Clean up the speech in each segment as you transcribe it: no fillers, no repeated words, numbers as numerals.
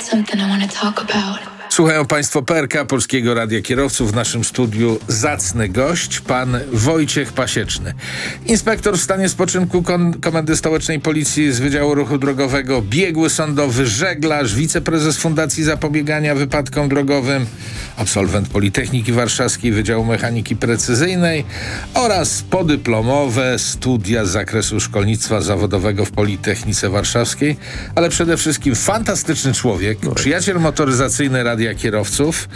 something I want to talk about. Słuchają Państwo PRK, Polskiego Radia Kierowców. W naszym studiu zacny gość, pan Wojciech Pasieczny. Inspektor w stanie spoczynku Komendy Stołecznej Policji z Wydziału Ruchu Drogowego, biegły sądowy, żeglarz, wiceprezes Fundacji Zapobiegania Wypadkom Drogowym, absolwent Politechniki Warszawskiej Wydziału Mechaniki Precyzyjnej oraz podyplomowe studia z zakresu szkolnictwa zawodowego w Politechnice Warszawskiej, ale przede wszystkim fantastyczny człowiek, przyjaciel motoryzacyjny Radia Kierowców.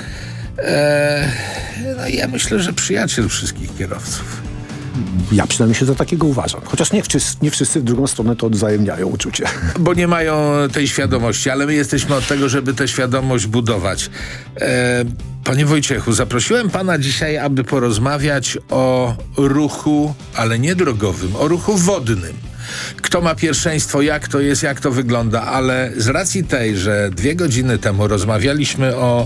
No ja myślę, że przyjaciel wszystkich kierowców. Ja przynajmniej się za takiego uważam. Chociaż nie wszyscy w drugą stronę to odwzajemniają uczucie. Bo nie mają tej świadomości, ale my jesteśmy od tego, żeby tę świadomość budować. Panie Wojciechu, zaprosiłem pana dzisiaj, aby porozmawiać o ruchu, ale nie drogowym, o ruchu wodnym. Kto ma pierwszeństwo, jak to jest, jak to wygląda, ale z racji tej, że 2 godziny temu rozmawialiśmy o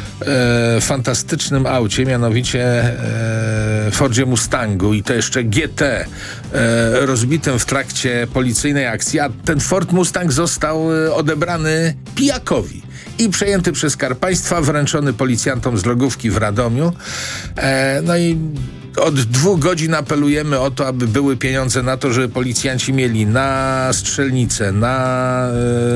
fantastycznym aucie, mianowicie Fordzie Mustangu i to jeszcze GT rozbitym w trakcie policyjnej akcji, a ten Ford Mustang został odebrany pijakowi i przejęty przez Skarb Państwa, wręczony policjantom z drogówki w Radomiu. No i od 2 godzin apelujemy o to, aby były pieniądze na to, żeby policjanci mieli na strzelnicę, na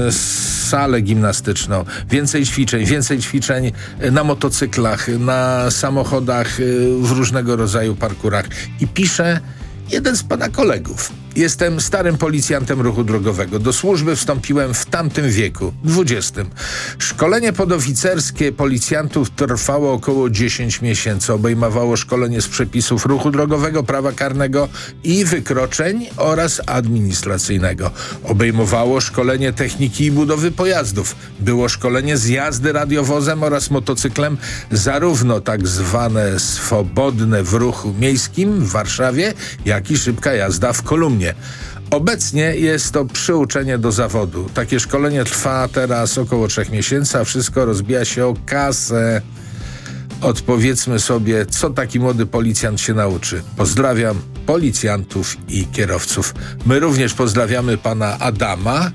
salę gimnastyczną, więcej ćwiczeń na motocyklach, na samochodach, w różnego rodzaju parkurach. I pisze jeden z pana kolegów. Jestem starym policjantem ruchu drogowego. Do służby wstąpiłem w tamtym wieku, 20. Szkolenie podoficerskie policjantów trwało około 10 miesięcy. Obejmowało szkolenie z przepisów ruchu drogowego, prawa karnego i wykroczeń oraz administracyjnego. Obejmowało szkolenie techniki i budowy pojazdów. Było szkolenie z jazdy radiowozem oraz motocyklem, zarówno tak zwane swobodne w ruchu miejskim w Warszawie, jak i szybka jazda w Kolumnie. Obecnie jest to przyuczenie do zawodu. Takie szkolenie trwa teraz około 3 miesięcy, a wszystko rozbija się o kasę. Odpowiedzmy sobie, co taki młody policjant się nauczy. Pozdrawiam policjantów i kierowców. My również pozdrawiamy pana Adama.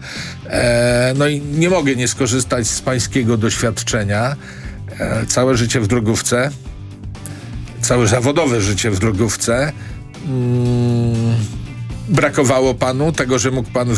No i nie mogę nie skorzystać z pańskiego doświadczenia. Całe życie w drogówce. Całe zawodowe życie w drogówce. Brakowało panu tego, że mógł pan